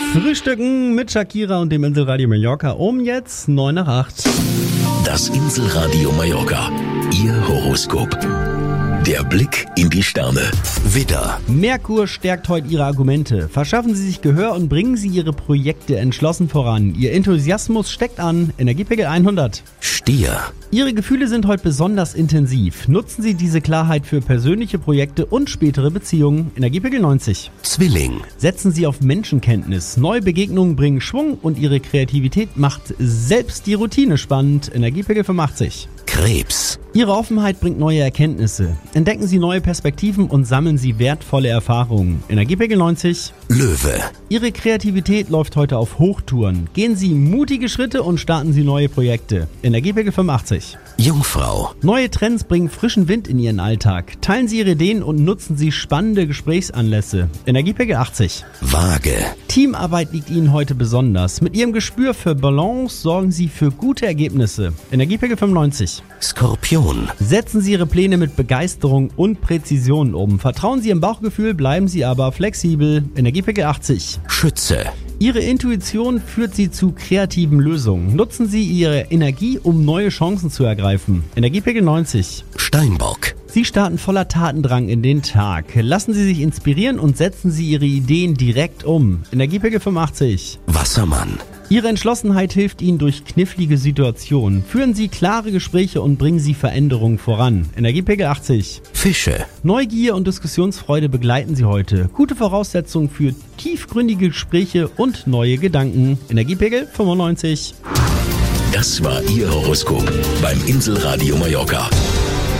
Frühstücken mit Shakira und dem Inselradio Mallorca um jetzt 9 nach 8. Das Inselradio Mallorca. Ihr Horoskop. Der Blick in die Sterne. Widder. Merkur stärkt heute Ihre Argumente. Verschaffen Sie sich Gehör und bringen Sie Ihre Projekte entschlossen voran. Ihr Enthusiasmus steckt an. Energiepegel 100. Stier. Ihre Gefühle sind heute besonders intensiv. Nutzen Sie diese Klarheit für persönliche Projekte und spätere Beziehungen. Energiepegel 90. Zwilling. Setzen Sie auf Menschenkenntnis. Neue Begegnungen bringen Schwung und Ihre Kreativität macht selbst die Routine spannend. Energiepegel 85. Krebs. Ihre Offenheit bringt neue Erkenntnisse. Entdecken Sie neue Perspektiven und sammeln Sie wertvolle Erfahrungen. Energiepegel 90. Löwe. Ihre Kreativität läuft heute auf Hochtouren. Gehen Sie mutige Schritte und starten Sie neue Projekte. Energiepegel 85. Jungfrau. Neue Trends bringen frischen Wind in Ihren Alltag. Teilen Sie Ihre Ideen und nutzen Sie spannende Gesprächsanlässe. Energiepegel 80. Waage. Teamarbeit liegt Ihnen heute besonders. Mit Ihrem Gespür für Balance sorgen Sie für gute Ergebnisse. Energiepegel 95. Skorpion. Setzen Sie Ihre Pläne mit Begeisterung und Präzision um. Vertrauen Sie Ihrem Bauchgefühl, bleiben Sie aber flexibel. Energiepegel 80. Schütze. Ihre Intuition führt Sie zu kreativen Lösungen. Nutzen Sie Ihre Energie, um neue Chancen zu ergreifen. Energiepegel 90. Steinbock. Sie starten voller Tatendrang in den Tag. Lassen Sie sich inspirieren und setzen Sie Ihre Ideen direkt um. Energiepegel 85. Wassermann. Ihre Entschlossenheit hilft Ihnen durch knifflige Situationen. Führen Sie klare Gespräche und bringen Sie Veränderungen voran. Energiepegel 80. Fische. Neugier und Diskussionsfreude begleiten Sie heute. Gute Voraussetzungen für tiefgründige Gespräche und neue Gedanken. Energiepegel 95. Das war Ihr Horoskop beim Inselradio Mallorca.